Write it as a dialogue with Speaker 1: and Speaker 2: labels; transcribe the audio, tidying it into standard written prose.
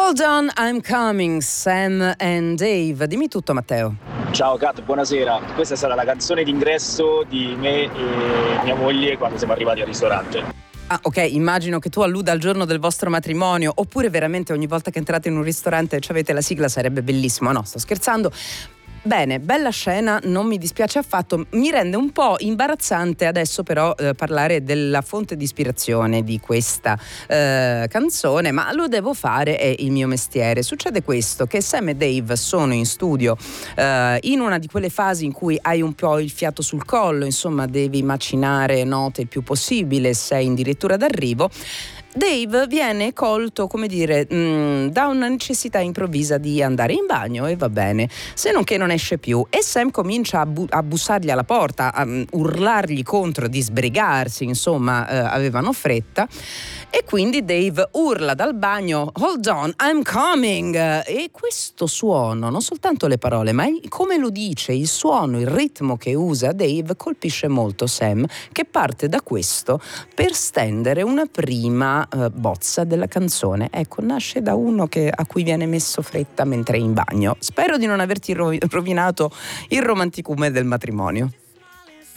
Speaker 1: Hold on, I'm coming, Sam and Dave. Dimmi tutto, Matteo.
Speaker 2: Ciao Kat, buonasera. Questa sarà la canzone d'ingresso di me e mia moglie quando siamo arrivati al ristorante.
Speaker 1: Ah, ok, immagino che tu alluda al giorno del vostro matrimonio, oppure veramente ogni volta che entrate in un ristorante e avete la sigla, sarebbe bellissimo. No, sto scherzando. Bene, bella scena, non mi dispiace affatto. Mi rende un po' imbarazzante adesso però parlare della fonte di ispirazione di questa canzone, ma lo devo fare, è il mio mestiere. Succede questo, che Sam e Dave sono in studio in una di quelle fasi in cui hai un po' il fiato sul collo, insomma devi macinare note il più possibile, sei addirittura d'arrivo. Dave viene colto, come dire, da una necessità improvvisa di andare in bagno e va bene, se non che non esce più, e Sam comincia a bussargli alla porta, a urlargli contro di sbrigarsi, insomma avevano fretta, e quindi Dave urla dal bagno "Hold on, I'm coming", e questo suono, non soltanto le parole ma come lo dice, il suono, il ritmo che usa Dave colpisce molto Sam, che parte da questo per stendere una prima bozza della canzone. Ecco, nasce da uno a cui viene messo fretta mentre è in bagno. Spero di non averti rovinato il romanticume del matrimonio.